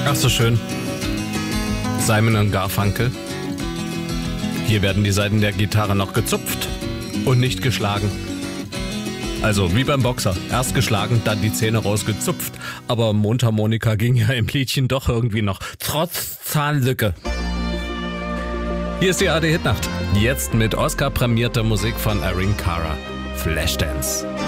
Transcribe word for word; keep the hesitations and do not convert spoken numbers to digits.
Ach so schön. Simon und Garfunkel. Hier werden die Saiten der Gitarre noch gezupft und nicht geschlagen. Also wie beim Boxer. Erst geschlagen, dann die Zähne rausgezupft. Aber Mundharmonika ging ja im Liedchen doch irgendwie noch. Trotz Zahnlücke. Hier ist die A R D Hitnacht. Jetzt mit Oscar-prämierter Musik von Irene Cara. Flashdance.